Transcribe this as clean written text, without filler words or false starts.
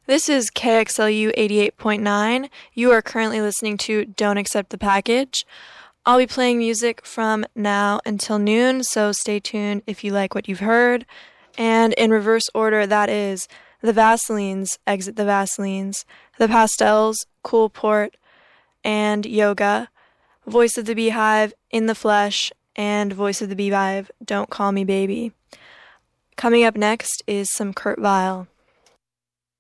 This is KXLU 88.9. You are currently listening to Don't Accept the Package. I'll be playing music from now until noon, so stay tuned if you like what you've heard. And in reverse order, that is The Vaselines, Exit the Vaselines, The Pastels, Cool Port, and Yoga, Voice of the Beehive, In the Flesh, and Voice of the Beehive, Don't Call Me Baby. Coming up next is some Kurt Vile.